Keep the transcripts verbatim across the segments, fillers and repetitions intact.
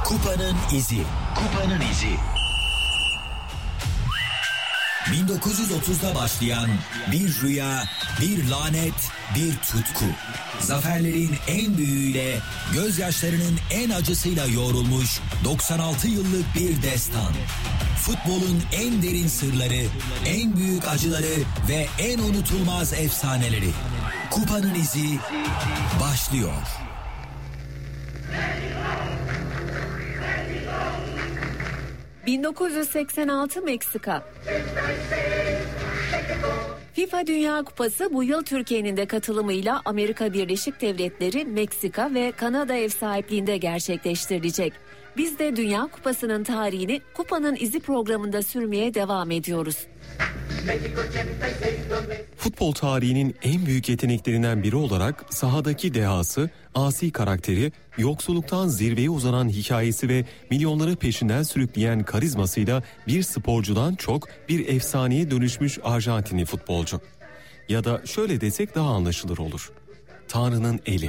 Kupanın izi. Kupanın izi. bin dokuz yüz otuzda başlayan bir rüya, bir lanet, bir tutku. Zaferlerin en büyüğüyle, gözyaşlarının en acısıyla yoğrulmuş doksan altı yıllık bir destan. Futbolun en derin sırları, en büyük acıları ve en unutulmaz efsaneleri. Kupanın izi başlıyor. bin dokuz yüz seksen altı Meksika. FIFA Dünya Kupası bu yıl Türkiye'nin de katılımıyla Amerika Birleşik Devletleri, Meksika ve Kanada ev sahipliğinde gerçekleştirilecek. Biz de Dünya Kupası'nın tarihini Kupanın İzi programında sürmeye devam ediyoruz. Futbol tarihinin en büyük yeteneklerinden biri olarak sahadaki dehası, asi karakteri, yoksulluktan zirveye uzanan hikayesi ve milyonları peşinden sürükleyen karizmasıyla bir sporcudan çok bir efsaneye dönüşmüş Arjantinli futbolcu. Ya da şöyle desek daha anlaşılır olur. Tanrı'nın eli.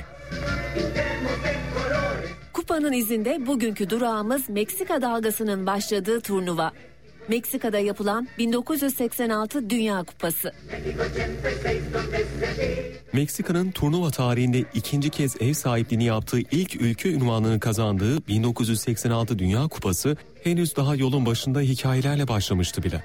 Kupanın izinde bugünkü durağımız Meksika dalgasının başladığı turnuva. Meksika'da yapılan bin dokuz yüz seksen altı Dünya Kupası. Meksika'nın turnuva tarihinde ikinci kez ev sahipliğini yaptığı ilk ülke unvanını kazandığı bin dokuz yüz seksen altı Dünya Kupası henüz daha yolun başında hikayelerle başlamıştı bile.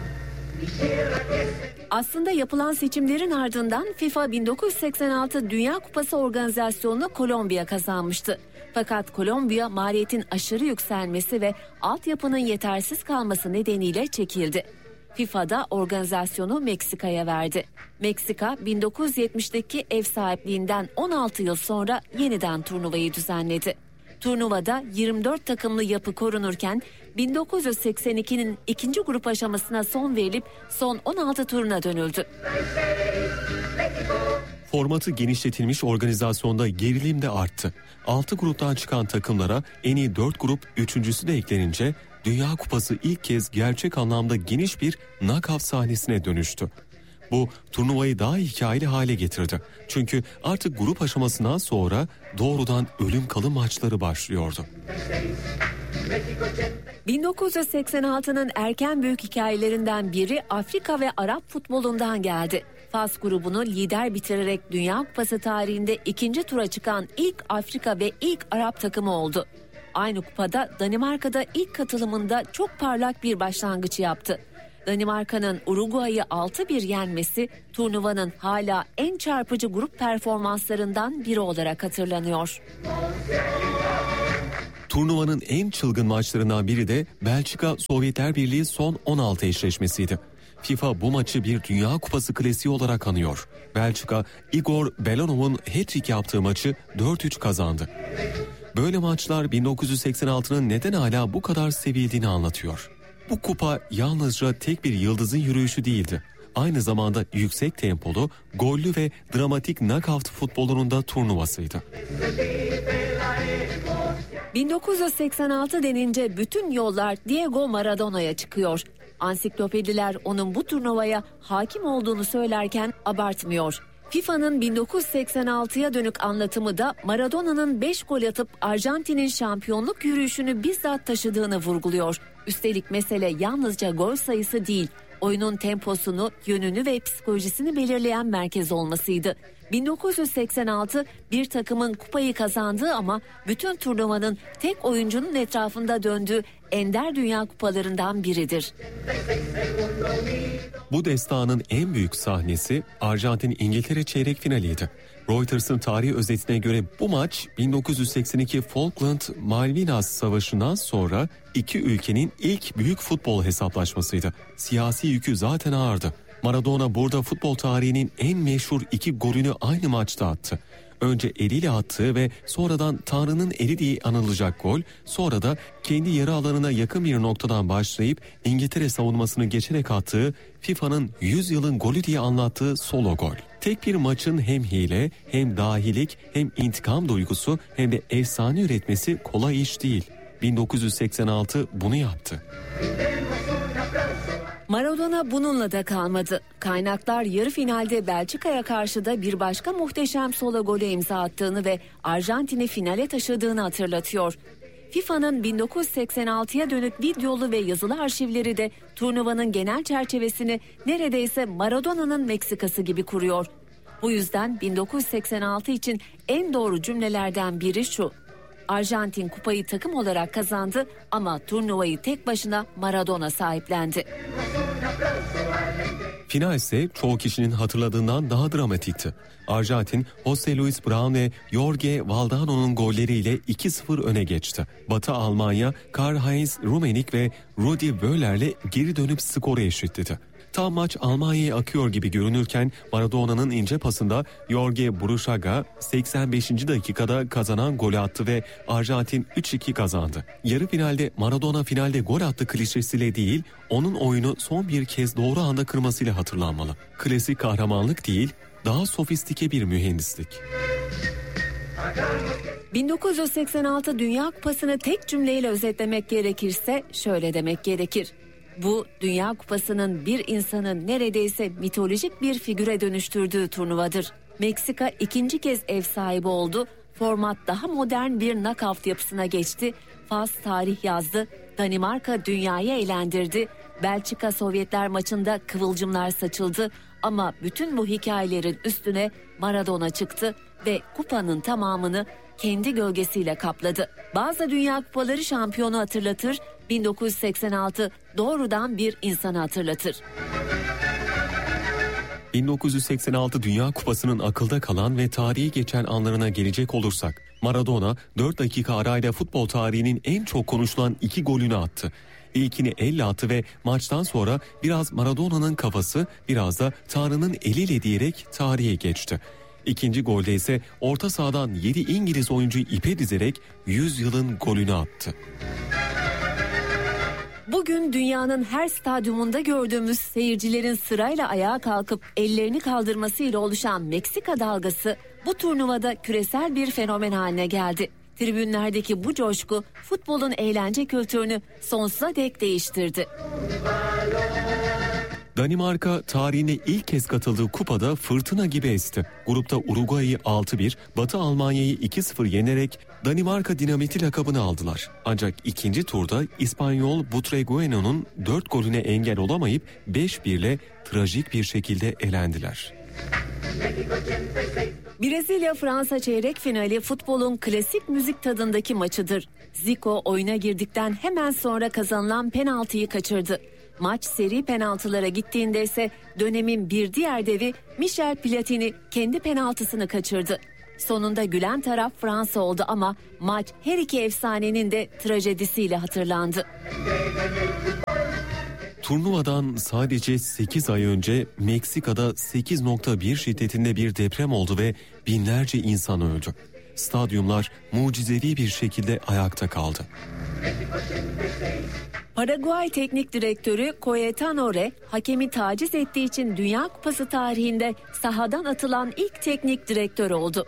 Aslında yapılan seçimlerin ardından FIFA bin dokuz yüz seksen altı Dünya Kupası organizasyonunu Kolombiya kazanmıştı. Fakat Kolombiya maliyetin aşırı yükselmesi ve altyapının yetersiz kalması nedeniyle çekildi. FIFA da organizasyonu Meksika'ya verdi. Meksika bin dokuz yüz yetmişteki ev sahipliğinden on altı yıl sonra yeniden turnuvayı düzenledi. Turnuvada yirmi dört takımlı yapı korunurken bin dokuz yüz seksen ikinin ikinci grup aşamasına son verilip son on altı turuna dönüldü. Formatı genişletilmiş organizasyonda gerilim de arttı. altı gruptan çıkan takımlara en iyi dört grup üçüncüsü de eklenince Dünya Kupası ilk kez gerçek anlamda geniş bir knockout sahnesine dönüştü. Bu turnuvayı daha hikayeli hale getirdi. Çünkü artık grup aşamasından sonra doğrudan ölüm kalım maçları başlıyordu. bin dokuz yüz seksen altının erken büyük hikayelerinden biri Afrika ve Arap futbolundan geldi. Fas grubunu lider bitirerek Dünya Kupası tarihinde ikinci tura çıkan ilk Afrika ve ilk Arap takımı oldu. Aynı kupada Danimarka'da ilk katılımında çok parlak bir başlangıç yaptı. Danimarka'nın Uruguay'ı altı bir yenmesi turnuvanın hala en çarpıcı grup performanslarından biri olarak hatırlanıyor. Turnuvanın en çılgın maçlarından biri de Belçika-Sovyetler Birliği son on altı eşleşmesiydi. FIFA bu maçı bir Dünya Kupası klasiği olarak anıyor. Belçika, Igor Belanov'un hat-trick yaptığı maçı dört üç kazandı. Böyle maçlar bin dokuz yüz seksen altının neden hala bu kadar sevildiğini anlatıyor. Bu kupa yalnızca tek bir yıldızın yürüyüşü değildi. Aynı zamanda yüksek tempolu, gollü ve dramatik knockout futbolunun da turnuvasıydı. bin dokuz yüz seksen altı denince bütün yollar Diego Maradona'ya çıkıyor. Ansiklopediler onun bu turnuvaya hakim olduğunu söylerken abartmıyor. FIFA'nın bin dokuz yüz seksen altıya dönük anlatımı da Maradona'nın beş gol atıp Arjantin'in şampiyonluk yürüyüşünü bizzat taşıdığını vurguluyor. Üstelik mesele yalnızca gol sayısı değil, oyunun temposunu, yönünü ve psikolojisini belirleyen merkez olmasıydı. bin dokuz yüz seksen altı bir takımın kupayı kazandığı ama bütün turnuvanın tek oyuncunun etrafında döndüğü ender dünya kupalarından biridir. Bu destanın en büyük sahnesi Arjantin-İngiltere çeyrek finaliydi. Reuters'ın tarihi özetine göre bu maç bin dokuz yüz seksen iki Falkland-Malvinas Savaşı'ndan sonra iki ülkenin ilk büyük futbol hesaplaşmasıydı. Siyasi yükü zaten ağırdı. Maradona burada futbol tarihinin en meşhur iki golünü aynı maçta attı. Önce eliyle attığı ve sonradan Tanrı'nın eli diye anılacak gol, sonra da kendi yarı alanına yakın bir noktadan başlayıp İngiltere savunmasını geçerek attığı FIFA'nın yüz yılın golü diye anlattığı solo gol. Tek bir maçın hem hile, hem dahilik, hem intikam duygusu, hem de efsane üretmesi kolay iş değil. bin dokuz yüz seksen altı bunu yaptı. Maradona bununla da kalmadı. Kaynaklar yarı finalde Belçika'ya karşı da bir başka muhteşem solo golü imza attığını ve Arjantin'i finale taşıdığını hatırlatıyor. FIFA'nın bin dokuz yüz seksen altıya dönük videolu ve yazılı arşivleri de turnuvanın genel çerçevesini neredeyse Maradona'nın Meksikası gibi kuruyor. Bu yüzden bin dokuz yüz seksen altı için en doğru cümlelerden biri şu: Arjantin kupayı takım olarak kazandı ama turnuvayı tek başına Maradona sahiplendi. Final ise çoğu kişinin hatırladığından daha dramatikti. Arjantin, Jose Luis Brown ve Jorge Valdano'nun golleriyle iki sıfır öne geçti. Batı Almanya, Karl-Heinz Rummenigge ve Rudi Völler'le geri dönüp skoru eşitledi. Tam maç Almanya'ya akıyor gibi görünürken Maradona'nın ince pasında Jorge Buruşaga seksen beşinci dakikada kazanan golü attı ve Arjantin üç iki kazandı. Yarı finalde Maradona finalde gol attı klişesiyle değil, onun oyunu son bir kez doğru anda kırmasıyla hatırlanmalı. Klasik kahramanlık değil, daha sofistike bir mühendislik. bin dokuz yüz seksen altı Dünya Kupası'nı tek cümleyle özetlemek gerekirse şöyle demek gerekir: bu Dünya Kupası'nın bir insanın neredeyse mitolojik bir figüre dönüştürdüğü turnuvadır. Meksika ikinci kez ev sahibi oldu. Format daha modern bir knockout yapısına geçti. Fas tarih yazdı. Danimarka dünyayı eğlendirdi. Belçika Sovyetler maçında kıvılcımlar saçıldı. Ama bütün bu hikayelerin üstüne Maradona çıktı ve kupanın tamamını kendi gölgesiyle kapladı. Bazı Dünya Kupaları şampiyonu hatırlatır, bin dokuz yüz seksen altı doğrudan bir insanı hatırlatır. bin dokuz yüz seksen altı Dünya Kupası'nın akılda kalan ve tarihi geçen anlarına gelecek olursak, Maradona dört dakika arayla futbol tarihinin en çok konuşulan iki golünü attı. İlkini elle attı ve maçtan sonra biraz Maradona'nın kafası, biraz da Tanrı'nın eliyle diyerek tarihe geçti. İkinci golde ise orta sahadan yedi İngiliz oyuncuyu ipe dizerek yüz yılın golünü attı. Bugün dünyanın her stadyumunda gördüğümüz seyircilerin sırayla ayağa kalkıp ellerini kaldırmasıyla oluşan Meksika dalgası bu turnuvada küresel bir fenomen haline geldi. Tribünlerdeki bu coşku futbolun eğlence kültürünü sonsuza dek değiştirdi. Danimarka tarihine ilk kez katıldığı kupada fırtına gibi esti. Grupta Uruguay'ı altı bir, Batı Almanya'yı iki sıfır yenerek Danimarka dinamiti lakabını aldılar. Ancak ikinci turda İspanyol Butragueño'nun dört golüne engel olamayıp beş bir ile trajik bir şekilde elendiler. Brezilya-Fransa çeyrek finali futbolun klasik müzik tadındaki maçıdır. Zico oyuna girdikten hemen sonra kazanılan penaltıyı kaçırdı. Maç seri penaltılara gittiğinde ise dönemin bir diğer devi Michel Platini kendi penaltısını kaçırdı. Sonunda gülen taraf Fransa oldu ama maç her iki efsanenin de trajedisiyle hatırlandı. Turnuvadan sadece sekiz ay önce Meksika'da sekiz nokta bir şiddetinde bir deprem oldu ve binlerce insan öldü. Stadyumlar mucizevi bir şekilde ayakta kaldı. Paraguay Teknik Direktörü Cayetano Re, hakemi taciz ettiği için Dünya Kupası tarihinde sahadan atılan ilk teknik direktör oldu.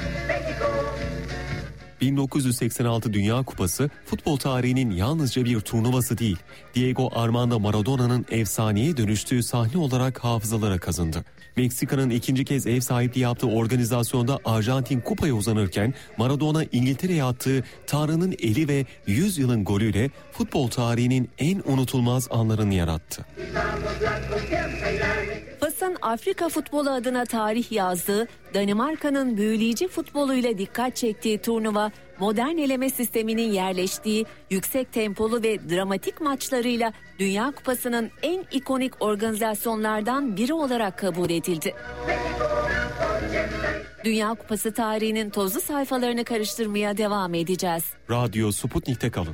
bin dokuz yüz seksen altı Dünya Kupası futbol tarihinin yalnızca bir turnuvası değil, Diego Armando Maradona'nın efsaneye dönüştüğü sahne olarak hafızalara kazındı. Meksika'nın ikinci kez ev sahipliği yaptığı organizasyonda Arjantin kupaya uzanırken Maradona İngiltere'ye attığı Tanrı'nın eli ve yüz yılın golüyle futbol tarihinin en unutulmaz anlarını yarattı. Fas'ın Afrika futbolu adına tarih yazdığı, Danimarka'nın büyüleyici futboluyla dikkat çektiği turnuva, modern eleme sisteminin yerleştiği yüksek tempolu ve dramatik maçlarıyla Dünya Kupası'nın en ikonik organizasyonlardan biri olarak kabul edildi. Dünya Kupası tarihinin tozlu sayfalarını karıştırmaya devam edeceğiz. Radyo Sputnik'te kalın.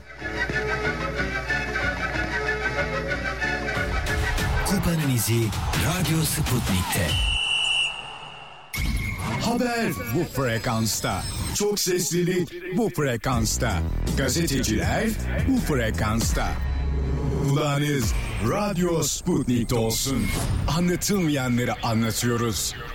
Kupanın izi Radyo Sputnik'te. Haber bu frekansta. Çok seslilik bu frekansta. Gazeteciler bu frekansta. Kulağınız Radyo Sputnik'te olsun. Anlatılmayanları anlatıyoruz.